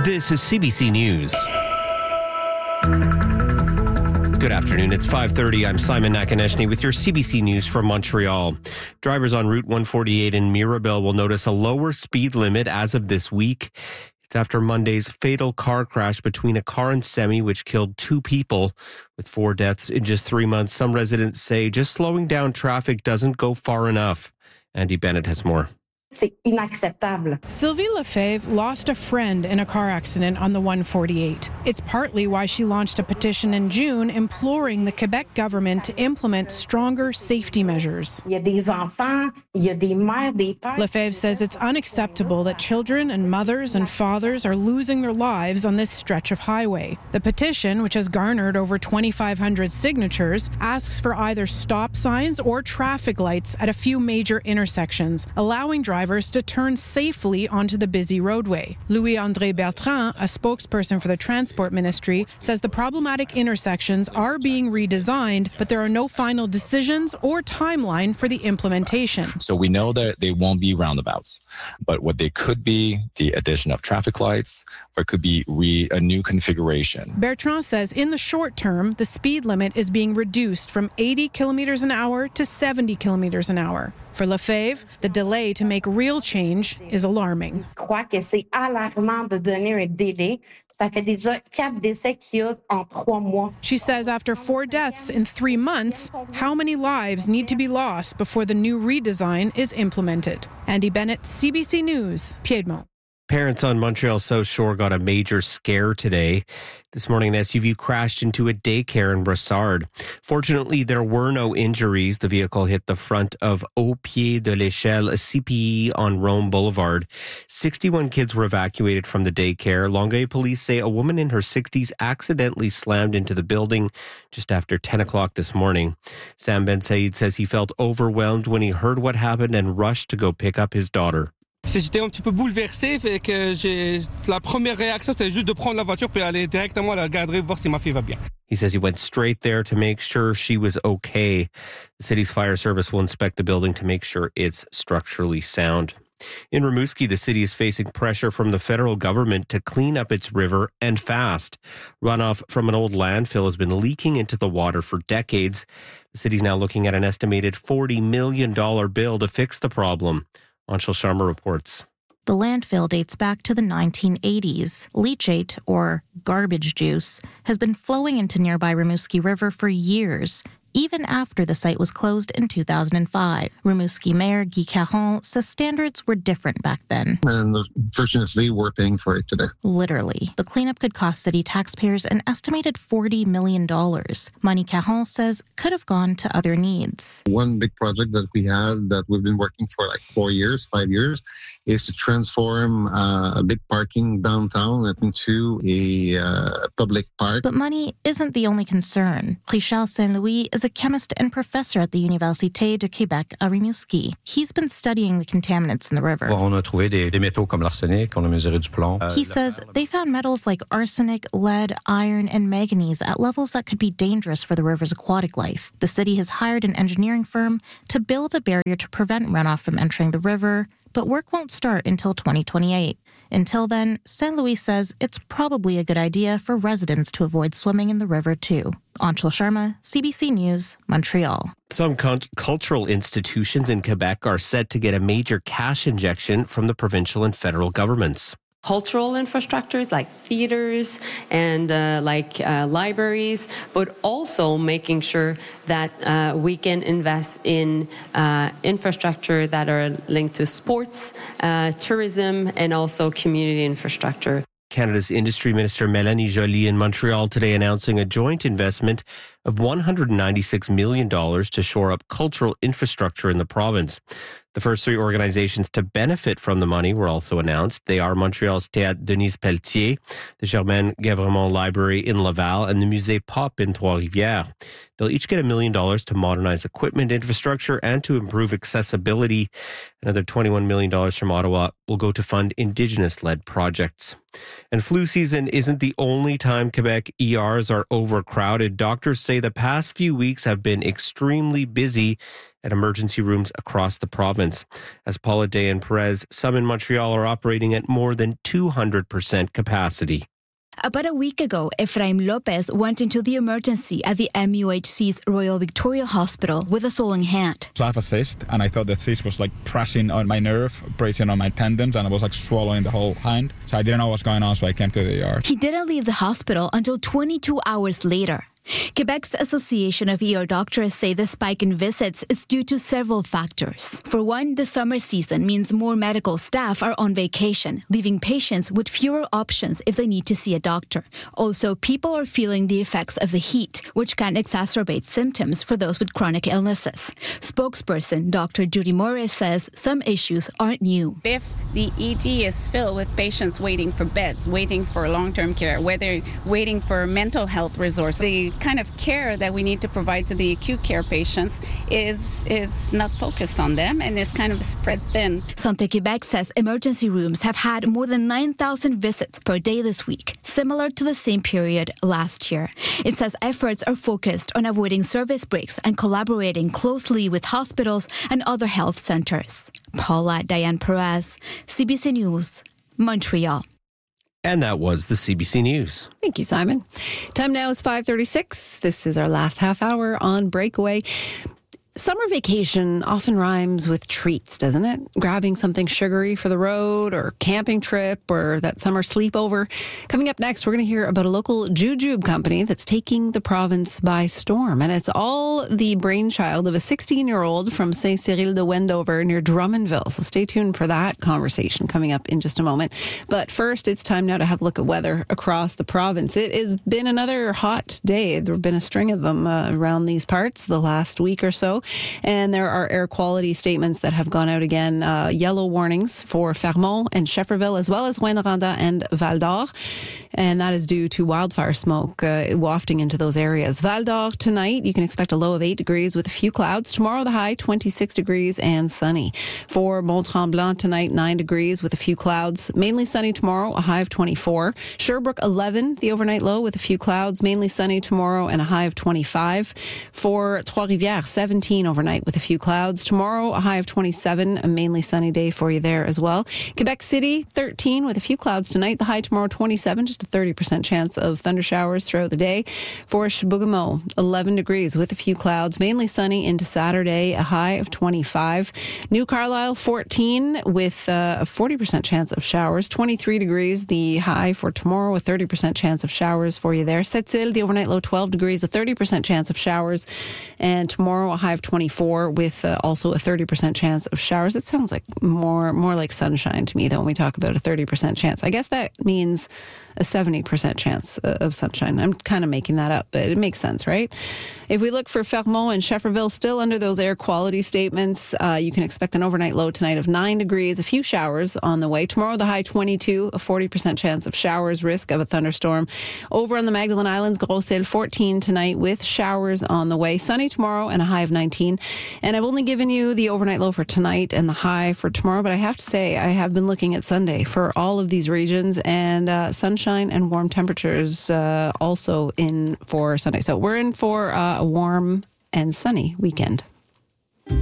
This is CBC News. Good afternoon. It's 5:30. I'm Simon Nakaneshny with your CBC News from Montreal. Drivers on Route 148 in Mirabel will notice a lower speed limit as of this week. It's after Monday's fatal car crash between a car and semi, which killed 2 people, with 4 deaths in just 3 months. Some residents say just slowing down traffic doesn't go far enough. Andy Bennett has more. C'est inacceptable. Sylvie Lefebvre lost a friend in a car accident on the 148. It's partly why she launched a petition in June imploring the Quebec government to implement stronger safety measures. Il y a des enfants, il y a des mères, des pères. Lefebvre says it's unacceptable that children and mothers and fathers are losing their lives on this stretch of highway. The petition, which has garnered over 2,500 signatures, asks for either stop signs or traffic lights at a few major intersections, allowing drivers to turn safely onto the busy roadway. Louis-André Bertrand, a spokesperson for the Transport Ministry, says the problematic intersections are being redesigned, but there are no final decisions or timeline for the implementation. So we know that they won't be roundabouts, but what they could be, the addition of traffic lights, or it could be a new configuration. Bertrand says in the short term, the speed limit is being reduced from 80 kilometers an hour to 70 kilometers an hour. For Lefebvre, the delay to make real change is alarming. Je crois que c'est alarmant de donner un délai. Ça fait déjà 4 décès qu'il y a en 3 mois. She says after 4 deaths in 3 months, how many lives need to be lost before the new redesign is implemented? Andy Bennett, CBC News, Piedmont. Parents on Montreal's South Shore got a major scare today. This morning, an SUV crashed into a daycare in Brossard. Fortunately, there were no injuries. The vehicle hit the front of Au Pied de l'Échelle, a CPE on Rome Boulevard. 61 kids were evacuated from the daycare. Longueuil police say a woman in her 60s accidentally slammed into the building just after 10 o'clock this morning. Sam Ben Said says he felt overwhelmed when he heard what happened and rushed to go pick up his daughter. J'étais un petit peu bouleversé, fait que la première réaction c'était juste de prendre la voiture puis aller directement à la garderie voir si ma fille va bien. He says he went straight there to make sure she was okay. The city's fire service will inspect the building to make sure it's structurally sound. In Rimouski, the city is facing pressure from the federal government to clean up its river and fast. Runoff from an old landfill has been leaking into the water for decades. The city's now looking at an estimated $40 million bill to fix the problem. Anshul Sharma reports. The landfill dates back to the 1980s. Leachate, or garbage juice, has been flowing into nearby Rimouski River for years, even after the site was closed in 2005. Rimouski Mayor Guy Caron says standards were different back then. And fortunately, we're paying for it today. Literally. The cleanup could cost city taxpayers an estimated $40 million. Money Caron says could have gone to other needs. One big project that we had that we've been working for like 5 years, is to transform a big parking downtown into a public park. But money isn't the only concern. Richard Saint-Louis is a chemist and professor at the Université de Québec à Rimouski. He's been studying the contaminants in the river. On a trouvé des métaux comme l'arsenic, on a mesuré du plomb. He says they found metals like arsenic, lead, iron, and manganese at levels that could be dangerous for the river's aquatic life. The city has hired an engineering firm to build a barrier to prevent runoff from entering the river, but work won't start until 2028. Until then, Saint Louis says it's probably a good idea for residents to avoid swimming in the river too. Anshul Sharma, CBC News, Montreal. Some cultural institutions in Quebec are set to get a major cash injection from the provincial and federal governments. Cultural infrastructures like theaters and libraries, but also making sure that we can invest in infrastructure that are linked to sports, tourism, and also community infrastructure. Canada's Industry Minister Mélanie Joly in Montreal today announcing a joint investment of $196 million to shore up cultural infrastructure in the province. The first 3 organizations to benefit from the money were also announced. They are Montreal's Théâtre Denise Pelletier, the Germaine Guévremont Library in Laval, and the Musée Pop in Trois-Rivières. They'll each get $1 million to modernize equipment, infrastructure, and to improve accessibility. Another $21 million from Ottawa will go to fund Indigenous-led projects. And flu season isn't the only time Quebec ERs are overcrowded. Doctors say the past few weeks have been extremely busy at emergency rooms across the province. As Paula Dayan-Perez, some in Montreal are operating at more than 200% capacity. About a week ago, Efraim Lopez went into the emergency at the MUHC's Royal Victoria Hospital with a swollen hand. So I have a cyst, and I thought the cyst was like pressing on my nerve, pressing on my tendons, and it was like swallowing the whole hand. So I didn't know what was going on, so I came to the ER. He didn't leave the hospital until 22 hours later. Quebec's Association of ER Doctors say the spike in visits is due to several factors. For one, the summer season means more medical staff are on vacation, leaving patients with fewer options if they need to see a doctor. Also, people are feeling the effects of the heat, which can exacerbate symptoms for those with chronic illnesses. Spokesperson Dr. Judy Morris says some issues aren't new. If the ED is filled with patients waiting for beds, waiting for long-term care, whether waiting for mental health resources, the kind of care that we need to provide to the acute care patients is not focused on them and is kind of spread thin. Santé Québec says emergency rooms have had more than 9,000 visits per day this week, similar to the same period last year. It says efforts are focused on avoiding service breaks and collaborating closely with hospitals and other health centers. Paula Dayan-Perez, CBC News, Montreal. And that was the CBC News. Thank you, Simon. Time now is 5:36. This is our last half hour on Breakaway. Summer vacation often rhymes with treats, doesn't it? Grabbing something sugary for the road or camping trip or that summer sleepover. Coming up next, we're going to hear about a local jujube company that's taking the province by storm. And it's all the brainchild of a 16-year-old from Saint-Cyril-de-Wendover near Drummondville. So stay tuned for that conversation coming up in just a moment. But first, it's time now to have a look at weather across the province. It has been another hot day. There have been a string of them around these parts the last week or so. And there are air quality statements that have gone out again. Yellow warnings for Fermont and Schefferville, as well as Rouyn-Noranda and Val-d'Or. And that is due to wildfire smoke wafting into those areas. Val-d'Or tonight, you can expect a low of 8 degrees with a few clouds. Tomorrow, the high 26 degrees and sunny. For Mont-Tremblant tonight, 9 degrees with a few clouds. Mainly sunny tomorrow, a high of 24. Sherbrooke, 11, the overnight low with a few clouds. Mainly sunny tomorrow and a high of 25. For Trois-Rivières, 17 overnight with a few clouds. Tomorrow, a high of 27, a mainly sunny day for you there as well. Quebec City, 13 with a few clouds tonight. The high tomorrow, 27, just a 30% chance of thunder showers throughout the day. For Chibougamau, 11 degrees with a few clouds, mainly sunny into Saturday, a high of 25. New Carlisle, 14 with a 40% chance of showers. 23 degrees, the high for tomorrow, a 30% chance of showers for you there. Sept-Îles, the overnight low, 12 degrees, a 30% chance of showers. And tomorrow, a high of 24 with also a 30% chance of showers. It sounds like more like sunshine to me though when we talk about a 30% chance. I guess that means a 70% chance of sunshine. I'm kind of making that up, but it makes sense, right? If we look for Fermont and Schefferville, still under those air quality statements, you can expect an overnight low tonight of 9 degrees, a few showers on the way. Tomorrow, the high 22, a 40% chance of showers, risk of a thunderstorm. Over on the Magdalen Islands, Gros-Isle, 14 tonight with showers on the way. Sunny tomorrow and a high of 19. And I've only given you the overnight low for tonight and the high for tomorrow, but I have to say I have been looking at Sunday for all of these regions, and sunshine and warm temperatures also in for Sunday. So we're in for a warm and sunny weekend.